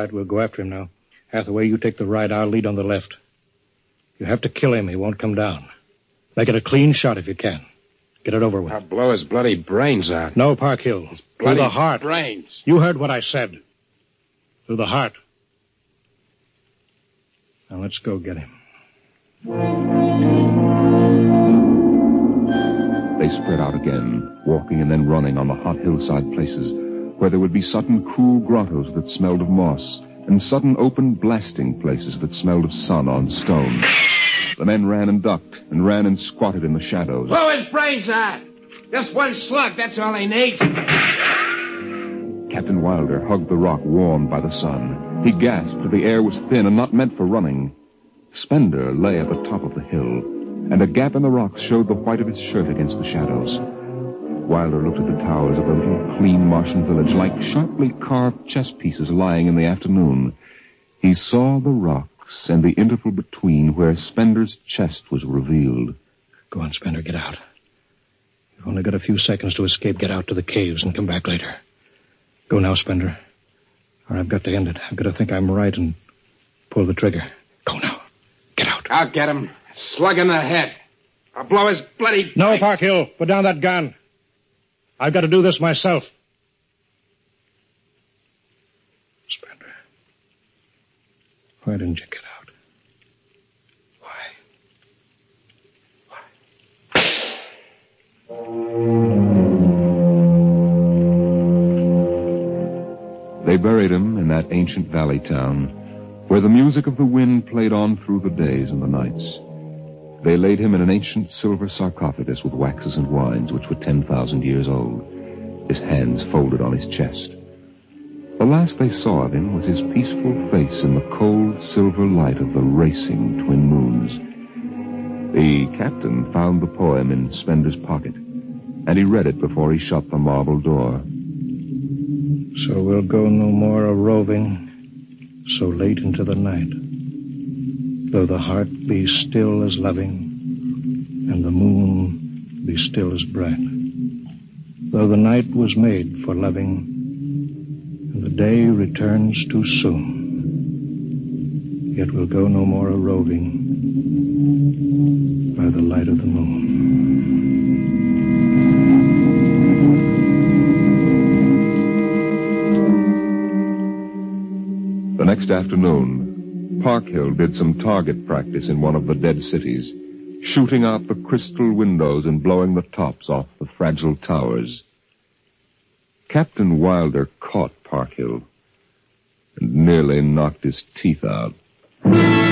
right, we'll go after him now. Hathaway, you take the right. I'll lead on the left. You have to kill him. He won't come down. Make it a clean shot if you can. Get it over with. I'll blow his bloody brains out. No, Park Hill. Through the heart. Brains. You heard what I said. Through the heart. Now let's go get him. They spread out again, walking and then running on the hot hillside places, where there would be sudden cool grottos that smelled of moss, and sudden open blasting places that smelled of sun on stone. The men ran and ducked, and ran and squatted in the shadows. Blow his brains out! Just one slug, that's all he needs. Captain Wilder hugged the rock warmed by the sun. He gasped, for the air was thin and not meant for running. Spender lay at the top of the hill, and a gap in the rocks showed the white of his shirt against the shadows. Wilder looked at the towers of the little clean Martian village like sharply carved chess pieces lying in the afternoon. He saw the rocks and the interval between where Spender's chest was revealed. Go on, Spender, get out. You've only got a few seconds to escape. Get out to the caves and come back later. Go now, Spender. Or I've got to end it. I've got to think I'm right and pull the trigger. Go now. Get out. I'll get him. Slug in the head. I'll blow his bloody... No, Park Hill. Put down that gun. I've got to do this myself. Spender. Why didn't you get out? Why? They buried him in that ancient valley town, where the music of the wind played on through the days and the nights. They laid him in an ancient silver sarcophagus with waxes and wines which were 10,000 years old, his hands folded on his chest. The last they saw of him was his peaceful face in the cold silver light of the racing twin moons. The captain found the poem in Spender's pocket, and he read it before he shut the marble door. So we'll go no more a-roving so late into the night, though the heart be still as loving, and the moon be still as bright. Though the night was made for loving, and the day returns too soon, yet we'll go no more a-roving by the light of the moon. The next afternoon, Park Hill did some target practice in one of the dead cities, shooting out the crystal windows and blowing the tops off the fragile towers. Captain Wilder caught Park Hill and nearly knocked his teeth out.